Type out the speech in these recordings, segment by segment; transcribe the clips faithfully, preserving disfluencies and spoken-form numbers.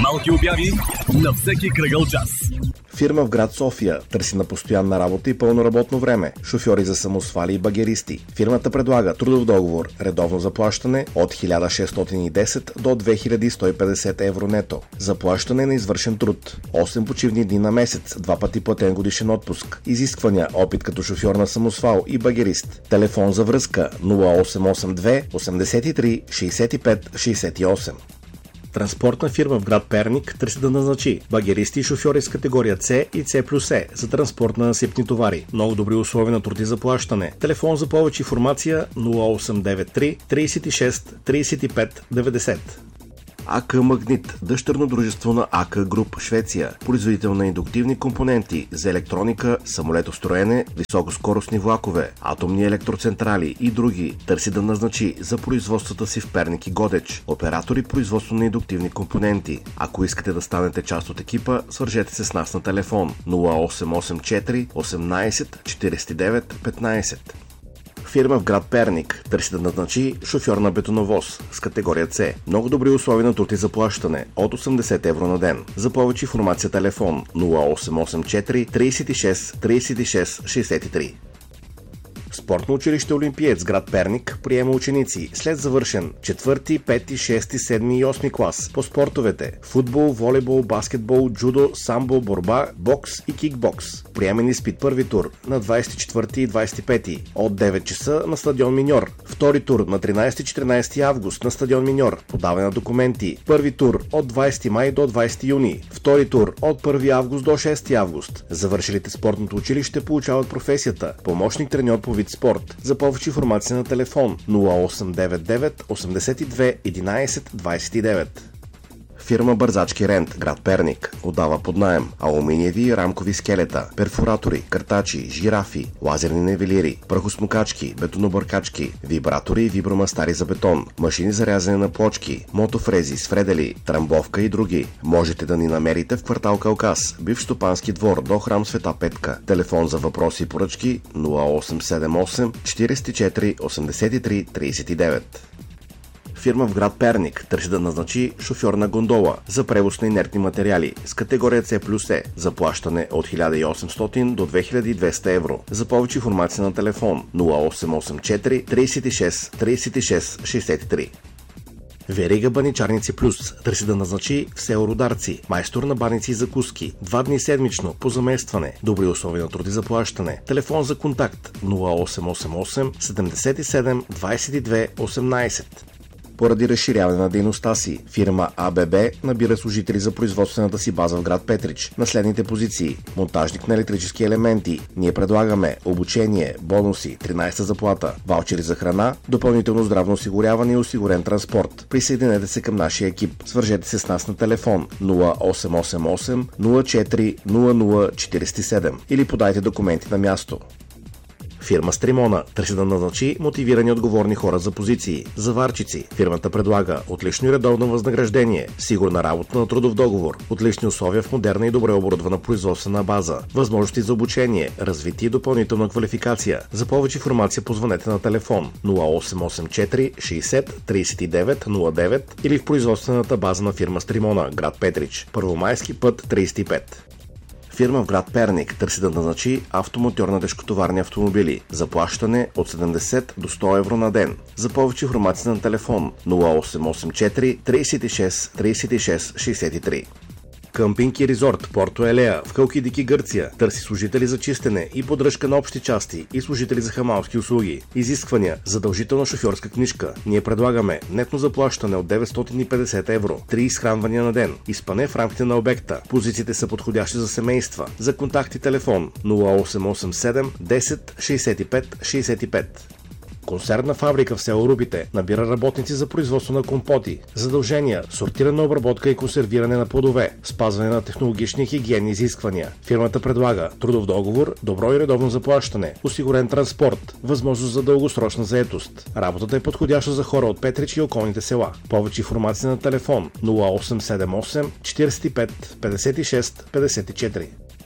Малки обяви на всеки кръгъл час. Фирма в град София търси на постоянна работа и пълно работно време, шофьори за самосвали и багеристи. Фирмата предлага трудов договор, редовно заплащане от хиляда шестстотин и десет до две хиляди сто и петдесет евро нето. Заплащане на извършен труд. осем почивни дни на месец, два пъти платен годишен отпуск. Изисквания: опит като шофьор на самосвал и багерист. Телефон за връзка нула осем осем две осемдесет и три шейсет и пет шейсет и осем. Транспортна фирма в град Перник търси да назначи багеристи и шофьори с категория С и С плюс Е за транспорт на насипни товари. Много добри условия на труд и заплащане. Телефон за повече информация нула осем девет три трийсет и шест трийсет и пет деветдесет. АК Магнит, дъщерно дружество на АК Груп, Швеция, производител на индуктивни компоненти за електроника, самолетостроене, високоскоростни влакове, атомни електроцентрали и други, търси да назначи за производствата си в Перник и Годеч оператори производство на индуктивни компоненти. Ако искате да станете част от екипа, свържете се с нас на телефон нула осем осем четири осемнайсет четирийсет и девет петнайсет. Фирма в град Перник търси да назначи шофьор на бетоновоз с категория С. Много добри условия на труд и заплащане от осемдесет евро на ден. За повече информация телефон нула осем осем четири трийсет и шест трийсет и шест шейсет и три. Спортно училище Олимпиец, град Перник, приема ученици след завършен четвърти, пети, шести, седми и осми клас по спортовете футбол, волейбол, баскетбол, джудо, самбо, борба, бокс и кикбокс. Приемен изпит първи тур на двайсет и четвърти и двайсет и пети от девет часа на стадион Миньор. Втори тур на тринайсети и четиринайсети август на стадион Миньор. Подаване на документи. Първи тур от двайсети май до двайсети юни. Втори тур от първи август до шести август. Завършилите спортното училище получават професията помощник треньор по вид спорт. За повече информация на телефон нула осем девет девет осемдесет и две единайсет двайсет и девет. Фирма Бързачки Рент, град Перник, отдава под наем алуминиеви и рамкови скелета, перфоратори, картачи, жирафи, лазерни нивелири, прахосмукачки, бетонобъркачки, вибратори и вибромастари за бетон, машини за рязане на плочки, мотофрези, сфредели, трамбовка и други. Можете да ни намерите в квартал Кавказ, бивш стопански двор до храм Света Петка. Телефон за въпроси и поръчки нула осем седем осем четирийсет и четири осемдесет и три трийсет и девет. Фирма в град Перник търси да назначи шофьор на гондола за превоз на инертни материали с категория С плюс Е. Заплащане от хиляда и осемстотин до две хиляди и двеста евро. За повече информация на телефон нула осем осем четири трийсет и шест трийсет и шест шейсет и три. Верига Баничарници Плюс търси да назначи в село Рударци майстор на баници и закуски. Два дни седмично по заместване. Добри условия на труд и заплащане. Телефон за контакт нула осем осем осем седемдесет и седем двайсет и две осемнайсет. Поради разширяване на дейността си, фирма А Б Б набира служители за производствената си база в град Петрич на следните позиции: монтажник на електрически елементи. Ние предлагаме обучение, бонуси, тринайсета заплата, ваучери за храна, допълнително здравно осигуряване и осигурен транспорт. Присъединете се към нашия екип. Свържете се с нас на телефон нула осем осем осем нула четири нула нула четирийсет и седем или подайте документи на място. Фирма Стримона търси да назначи мотивирани отговорни хора за позиции. Заварчици. Фирмата предлага отлично и редовно възнаграждение, сигурна работа на трудов договор, отлични условия в модерна и добре оборудвана производствена база, възможности за обучение, развитие и допълнителна квалификация. За повече информация позвънете на телефон нула осем осем четири шейсет трийсет и девет нула девет или в производствената база на фирма Стримона, град Петрич, Първомайски път трийсет и пет. Фирма в град Перник търси да назначи автомотор на тежкотоварни автомобили. Заплащане от седемдесет до сто евро на ден. За повече информация на телефон нула осем осем четири трийсет и шест трийсет и шест шейсет и три. Къмпинг и резорт Порто Елея в Калкидики, Гърция търси служители за чистене и поддръжка на общи части и служители за хамалски услуги. Изисквания: задължителна шофьорска книжка. Ние предлагаме нетно заплащане от деветстотин и петдесет евро, три изхранвания на ден, изпане в рамките на обекта. Позициите са подходящи за семейства. За контакти телефон нула осем осем седем десет шейсет и пет шейсет и пет. Консервна фабрика в село Рубите набира работници за производство на компоти. Задължения: сортирана обработка и консервиране на плодове, спазване на технологични и хигиенни изисквания. Фирмата предлага трудов договор, добро и редовно заплащане, осигурен транспорт, възможност за дългосрочна заетост. Работата е подходяща за хора от Петрич и околните села. Повече информация на телефон нула осем седем осем четирийсет и пет петдесет и шест петдесет и четири.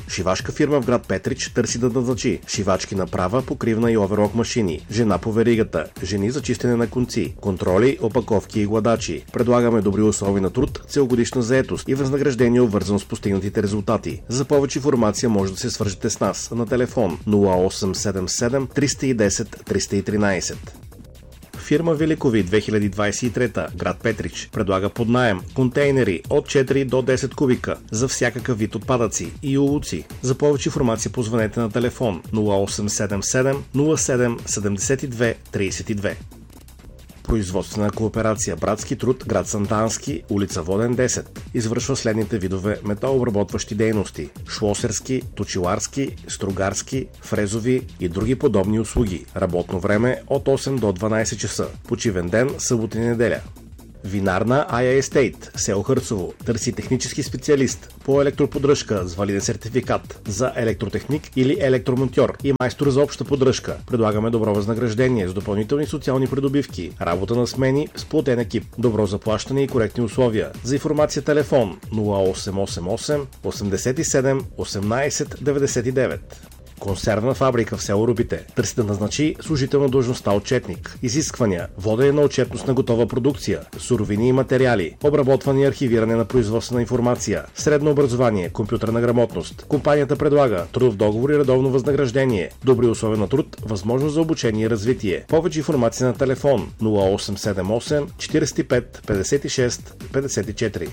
Шивашка фирма в град Петрич търси да назначи шивачки на права, покривна и оверлок машини, жена по веригата, жени за чистене на конци, контроли, опаковки и гладачи. Предлагаме добри условия на труд, целогодишна заетост и възнаграждение, обвързано с постигнатите резултати. За повече информация може да се свържете с нас на телефон нула осем седем седем триста и десет триста и тринадесет. Фирма Великови две хиляди двадесет и трета, град Петрич, предлага под наем контейнери от четири до десет кубика за всякакъв вид отпадъци и улуци. За повече информация позвънете на телефон нула осем седем седем нула седем седемдесет и две тридесет и две. Производствена кооперация Братски труд, град Сандански, улица Воден десет. Извършва следните видове металообработващи дейности: шлосерски, точиларски, стругарски, фрезови и други подобни услуги. Работно време от осем до дванадесет часа. Почивен ден, събота и неделя. Винарна Ая Естейт, село Хърцово, търси технически специалист по електроподдръжка с валиден сертификат за електротехник или електромонтьор и майстор за обща поддръжка. Предлагаме добро възнаграждение с допълнителни социални придобивки, работа на смени с платен екип, добро заплащане и коректни условия. За информация телефон нула осем осем осем осемдесет и седем осемнадесет деветдесет и девет. Консервна фабрика в село Рупите търси да назначи служител на длъжността отчетник. Изисквания: водене на отчетност на готова продукция, суровини и материали, обработване и архивиране на производствена информация, средно образование, компютърна грамотност. Компанията предлага трудов договор и редовно възнаграждение, добри условия на труд, възможност за обучение и развитие. Повече информация на телефон нула осем седем осем четиридесет и пет петдесет и шест петдесет и четири.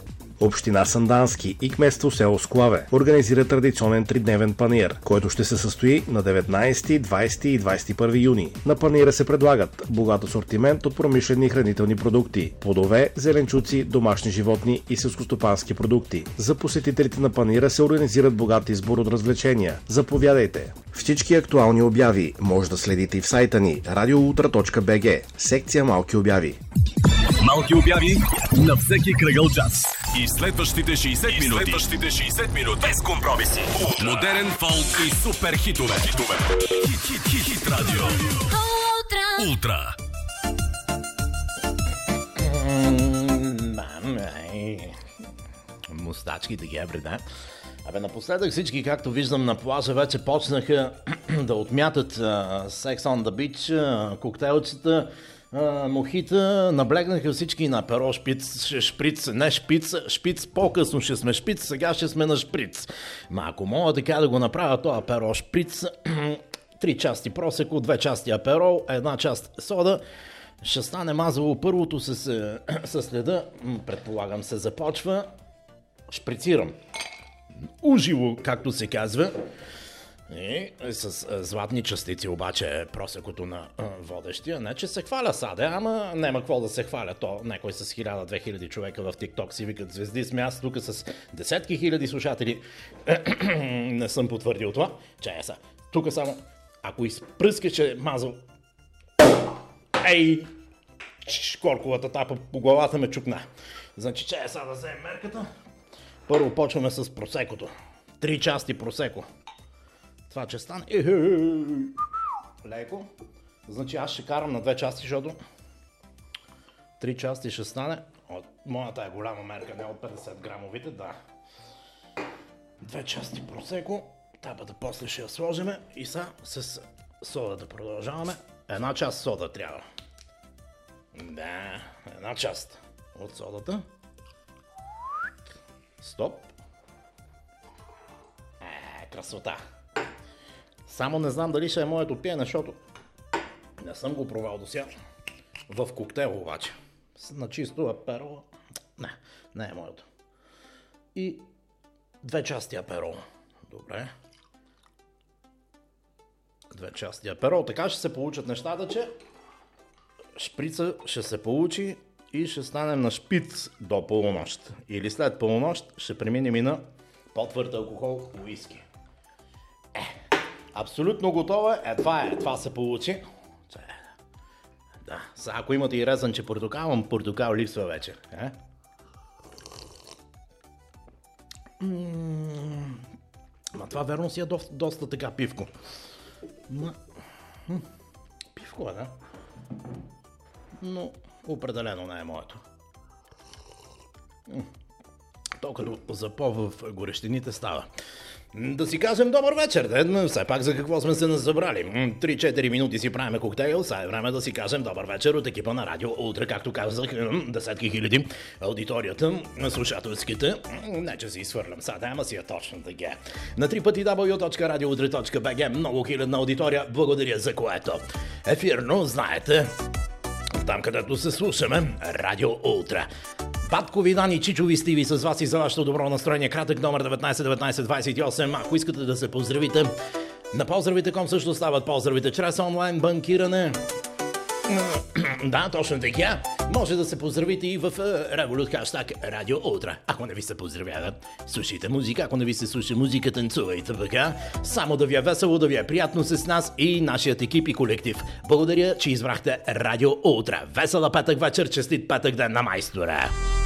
Община Сандански и кметство село Склаве организира традиционен тридневен панаир, който ще се състои на деветнадесети, двадесети и двадесет и първи юни. На панаира се предлагат богат асортимент от промишлени и хранителни продукти, плодове, зеленчуци, домашни животни и селскостопански продукти. За посетителите на панаира се организират богат избор от развлечения. Заповядайте! Всички актуални обяви може да следите и в сайта ни радиоутра точка би джи, секция Малки обяви. Малки обяви на всеки кръгъл час. И следващите шейсет минути. И следващите шейсет минути. Без компромиси. Модерен фолк и супер хитове. Хитове. Хит, хит, хит, хит радио. Ултра. Ултра. Мустачките гебри, да. Абе, напоследък всички, както виждам на плажа, вече почнаха да отмятат uh, Sex on the Beach, uh, коктейлчета, Uh, мохита, наблегнаха всички на перо, шпиц, шприц, не шпиц, шпиц, по-късно ще сме шпиц, сега ще сме на шприц. Ма ако мога така да го направя това перо шприц, три части просеко, две части аперол, една част сода, ще стане мазало първото с, с следа, предполагам се започва, шприцирам. Уживо, както се казва. И с а, златни частици обаче е просекото на а, водещия. Не, че се хваля саде, ама няма какво да се хваля. То някой с хиляда-две хиляди човека в TikTok си викат звезди, сме аз тук с десетки хиляди слушатели. Не съм потвърдил това. Чая са. Тук само, ако изпръскаш е мазал... Ей! Шкорковата тапа по главата ме чукна. Значи, чая са да вземем мерката. Първо почваме с просекото. Три части просеко. Това, че стане леко. Значи аз ще карам на две части, защото три части ще стане. От моята е голяма мерка, не от петдесет грамовите, да. Две части просеко. Тапата после ще я сложиме и сега с содата продължаваме. Една част сода трябва. Да, една част от содата. Стоп. Е, красота. Само не знам дали ще е моето пиене, защото не съм го провал до сега. В коктейл обаче. На чисто аперол. Не, не е моето. И две части аперол. Добре. Две части аперол. Така ще се получат нещата, че шприца ще се получи и ще станем на шпиц до полунощ. Или след полунощ ще преминем и на по-твърд алкохол, уиски. Абсолютно готова е. Това е. Това се получи. Да. Сега, ако имате и резанче портокал, ам портокал липсва вече. Е? М-м-м. Ма това верно си е до, доста така пивко. Ма... М- пивко е, да? Но определено не е моето. М- То като за по в горещините става. Да си кажем добър вечер, де. Все пак за какво сме се назабрали. три-четири минути си правим коктейл, сега е време да си кажем добър вечер от екипа на Радио Ултра, както казах, десетки хиляди аудиторията, слушателските. Не, че си изхвърлям сега, ама си е точно така. На три пъти дабъл ю точка радио ултра точка би джи, много хилядна аудитория, благодаря за което. Ефирно, знаете, там където се слушаме, Радио Ултра. Баткови Дани, Чичови Стиви с вас и за вашето добро настроение. Кратък номер деветнайсет деветнайсет двайсет и осем. Ако искате да се поздравите, на поздравите точка ком също стават поздравите чрез онлайн банкиране. Да, точно така. Може да се поздравите и в Revolut хаштаг Радио Ултра. Ако не ви се поздравява, слушайте музика. Ако не ви се слуша музика, танцувайте така. Само да ви е весело, да ви е приятно с нас и нашият екип и колектив. Благодаря, че избрахте Радио Ултра. Весела петък вечер, честит петък ден на майстора.